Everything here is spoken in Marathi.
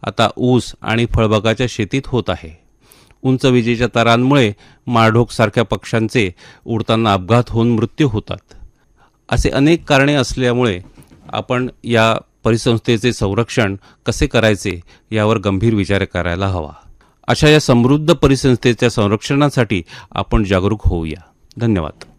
आता ऊस आणि फळबागाच्या शेतीत होत आहे. उंच विजेच्या तारांमुळे माळढोकसारख्या पक्ष्यांचे उडताना अपघात होऊन मृत्यू होतात. असे अनेक कारणे असल्यामुळे आपण या परिसंस्थेचे संरक्षण कसे करायचे यावर गंभीर विचार करायला हवा. अशा या समृद्ध परिसंस्थेच्या संरक्षणासाठी आपण जागरूक होऊया. धन्यवाद.